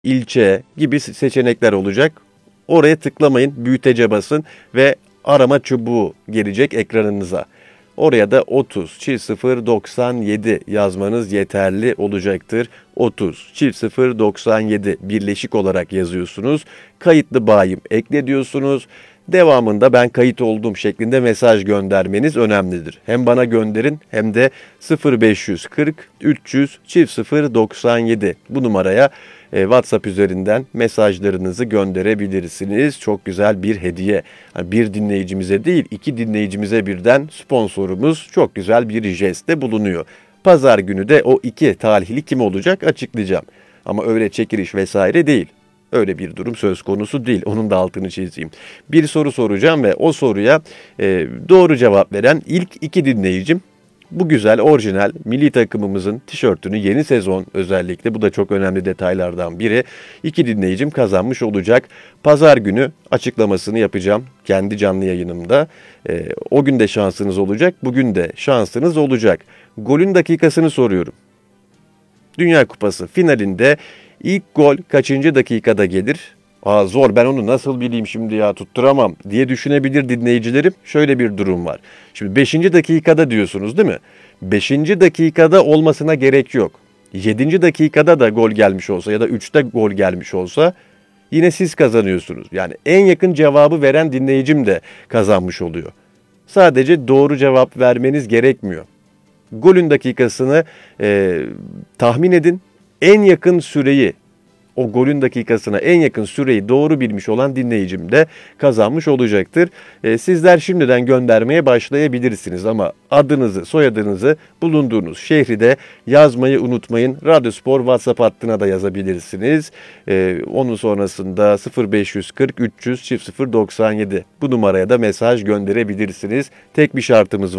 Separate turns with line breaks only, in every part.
ilçe gibi seçenekler olacak. Oraya tıklamayın, büyütece basın ve arama çubuğu gelecek ekranınıza. Oraya da 30 çift 0 97 yazmanız yeterli olacaktır. 30 çift 0 97 birleşik olarak yazıyorsunuz. Kayıtlı bayim ekle diyorsunuz. Devamında ben kayıt oldum şeklinde mesaj göndermeniz önemlidir. Hem bana gönderin hem de 0540 300 çift 0 97 bu numaraya WhatsApp üzerinden mesajlarınızı gönderebilirsiniz. Çok güzel bir hediye. Yani bir dinleyicimize değil, iki dinleyicimize birden sponsorumuz çok güzel bir jestte bulunuyor. Pazar günü de o iki talihli kim olacak açıklayacağım. Ama öyle çekiliş vesaire değil. Öyle bir durum söz konusu değil. Onun da altını çizeyim. Bir soru soracağım ve o soruya doğru cevap veren ilk iki dinleyicim bu güzel orijinal milli takımımızın tişörtünü yeni sezon özellikle bu da çok önemli detaylardan biri. İki dinleyicim kazanmış olacak. Pazar günü açıklamasını yapacağım kendi canlı yayınımda. O gün de şansınız olacak, bugün de şansınız olacak. Golün dakikasını soruyorum. Dünya Kupası finalinde ilk gol kaçıncı dakikada gelir? Zor, ben onu nasıl bileyim şimdi ya, tutturamam diye düşünebilir dinleyicilerim. Şöyle bir durum var. Şimdi 5. dakikada diyorsunuz değil mi? 5. dakikada olmasına gerek yok. 7. dakikada da gol gelmiş olsa ya da 3'te gol gelmiş olsa yine siz kazanıyorsunuz. Yani en yakın cevabı veren dinleyicim de kazanmış oluyor. Sadece doğru cevap vermeniz gerekmiyor. Golün dakikasını tahmin edin. En yakın süreyi, o golün dakikasına en yakın süreyi doğru bilmiş olan dinleyicim de kazanmış olacaktır. Sizler şimdiden göndermeye başlayabilirsiniz ama adınızı, soyadınızı, bulunduğunuz şehri de yazmayı unutmayın. Radyospor WhatsApp hattına da yazabilirsiniz. Onun sonrasında 0540 300 00 97 bu numaraya da mesaj gönderebilirsiniz. Tek bir şartımız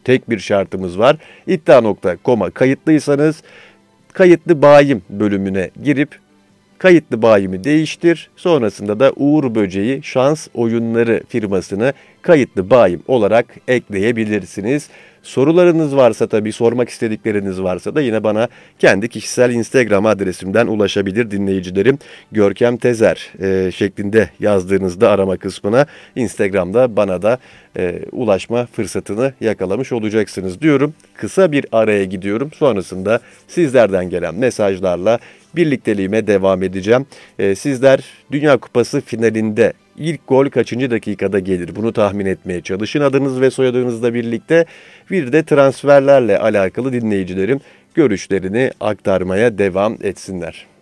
var. İddia.com'a kayıtlıysanız kayıtlı bayim bölümüne girip kayıtlı bayimi değiştir. Sonrasında da Uğur Böceği Şans Oyunları firmasını kayıtlı bayim olarak ekleyebilirsiniz. Sorularınız varsa tabii, sormak istedikleriniz varsa da yine bana kendi kişisel Instagram adresimden ulaşabilir dinleyicilerim. Görkem Tezer şeklinde yazdığınızda arama kısmına Instagram'da bana da ulaşma fırsatını yakalamış olacaksınız diyorum. Kısa bir araya gidiyorum. Sonrasında sizlerden gelen mesajlarla birlikteliğime devam edeceğim. Sizler Dünya Kupası finalinde ilk gol kaçıncı dakikada gelir? Bunu tahmin etmeye çalışın adınız ve soyadınızla birlikte. Bir de transferlerle alakalı dinleyicilerim görüşlerini aktarmaya devam etsinler.